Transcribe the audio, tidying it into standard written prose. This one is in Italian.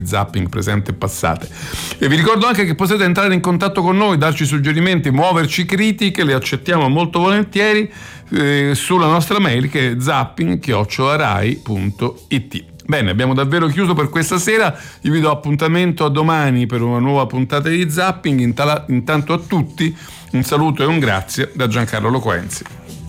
zapping presente e passate. E vi ricordo anche che potete entrare in contatto con noi, darci suggerimenti, muoverci critiche, le accettiamo molto volentieri sulla nostra mail che è zapping@rai.it. Bene, abbiamo davvero chiuso per questa sera, io vi do appuntamento a domani per una nuova puntata di Zapping. Intanto a tutti un saluto e un grazie da Giancarlo Loquenzi.